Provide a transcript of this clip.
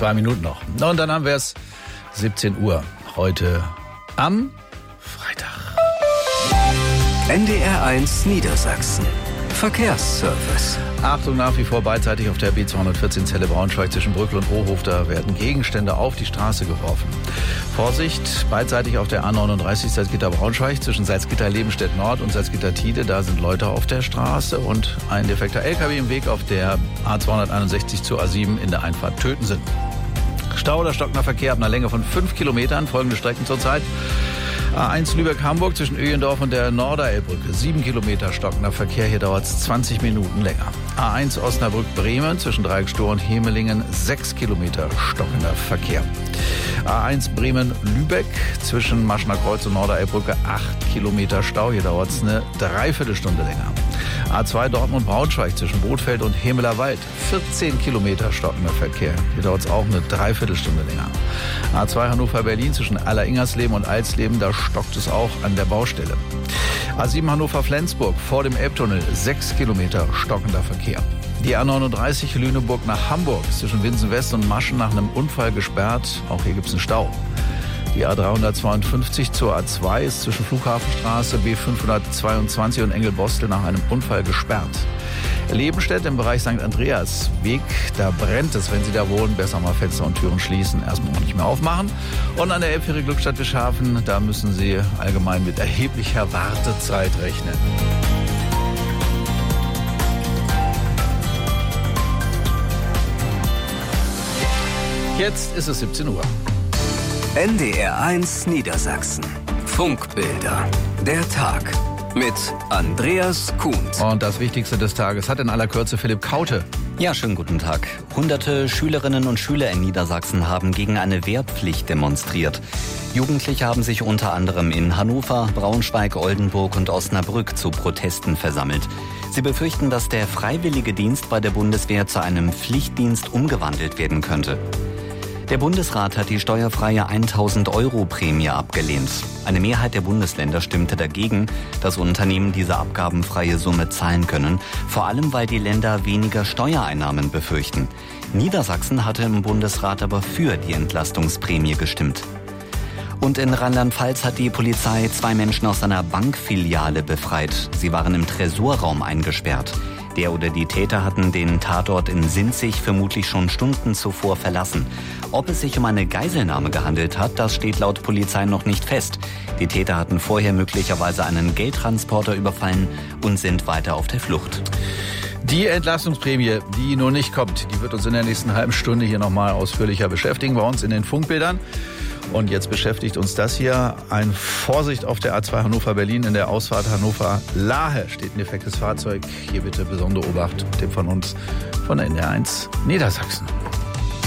2 Minuten noch. Und dann haben wir es 17 Uhr. Heute am Freitag. NDR1 Niedersachsen. Verkehrsservice. Achtung, nach wie vor beidseitig auf der B214 Celle Braunschweig zwischen Brückl und Ohof. Da werden Gegenstände auf die Straße geworfen. Vorsicht, beidseitig auf der A39 Salzgitter-Braunschweig zwischen Salzgitter-Lebenstedt-Nord und Salzgitter-Tide. Da sind Leute auf der Straße und ein defekter LKW im Weg auf der A261 zur A7 in der Einfahrt Tötensen. Stau oder stockender Verkehr ab einer Länge von 5 Kilometern. Folgende Strecken zurzeit. A1 Lübeck-Hamburg zwischen Öhendorf und der Norderelbbrücke. 7 Kilometer stockender Verkehr. Hier dauert es 20 Minuten länger. A1 Osnabrück-Bremen zwischen Dreieckstor und Hemelingen. 6 Kilometer stockender Verkehr. A1 Bremen-Lübeck zwischen Maschener Kreuz und Norderelbbrücke. 8 Kilometer Stau. Hier dauert es eine Dreiviertelstunde länger. A2 Dortmund-Braunschweig zwischen Bothfeld und Hemelerwald. 14 Kilometer stockender Verkehr. Hier dauert es auch eine Dreiviertelstunde länger. A2 Hannover-Berlin zwischen Alleringers-Leben und Alsleben. Da stockt es auch an der Baustelle. A7 Hannover-Flensburg vor dem Elbtunnel. 6 Kilometer stockender Verkehr. Die A39 Lüneburg nach Hamburg ist zwischen Winsen-West und Maschen nach einem Unfall gesperrt. Auch hier gibt es einen Stau. Die A352 zur A2 ist zwischen Flughafenstraße, B522 und Engelbostel nach einem Unfall gesperrt. Lebenstedt im Bereich St. Andreas Weg, da brennt es, wenn Sie da wohnen. Besser mal Fenster und Türen schließen, erstmal auch nicht mehr aufmachen. Und an der Elbphäre Glückstadt-Wischhafen, da müssen Sie allgemein mit erheblicher Wartezeit rechnen. Jetzt ist es 17 Uhr. NDR1 Niedersachsen. Funkbilder. Der Tag. Mit Andreas Kuhns. Und das Wichtigste des Tages hat in aller Kürze Philipp Kaute. Ja, schönen guten Tag. Hunderte Schülerinnen und Schüler in Niedersachsen haben gegen eine Wehrpflicht demonstriert. Jugendliche haben sich unter anderem in Hannover, Braunschweig, Oldenburg und Osnabrück zu Protesten versammelt. Sie befürchten, dass der freiwillige Dienst bei der Bundeswehr zu einem Pflichtdienst umgewandelt werden könnte. Der Bundesrat hat die steuerfreie 1.000 € Prämie abgelehnt. Eine Mehrheit der Bundesländer stimmte dagegen, dass Unternehmen diese abgabenfreie Summe zahlen können, vor allem weil die Länder weniger Steuereinnahmen befürchten. Niedersachsen hatte im Bundesrat aber für die Entlastungsprämie gestimmt. Und in Rheinland-Pfalz hat die Polizei 2 Menschen aus einer Bankfiliale befreit. Sie waren im Tresorraum eingesperrt. Der oder die Täter hatten den Tatort in Sinzig vermutlich schon Stunden zuvor verlassen. Ob es sich um eine Geiselnahme gehandelt hat, das steht laut Polizei noch nicht fest. Die Täter hatten vorher möglicherweise einen Geldtransporter überfallen und sind weiter auf der Flucht. Die Entlastungsprämie, die noch nicht kommt, die wird uns in der nächsten halben Stunde hier nochmal ausführlicher beschäftigen, bei uns in den Funkbildern. Und jetzt beschäftigt uns das hier. Ein Vorsicht auf der A2 Hannover-Berlin in der Ausfahrt Hannover-Lahe steht ein defektes Fahrzeug. Hier bitte besondere Obacht mit dem von uns von der NDR1 Niedersachsen.